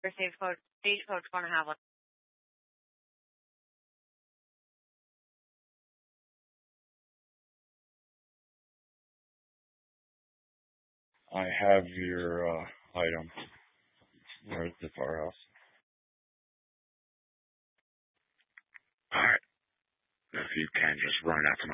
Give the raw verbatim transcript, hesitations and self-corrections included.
Your stagecoach, stagecoach going to have one. I have your uh, item. We're at the firehouse. All right. If you can, just run out to my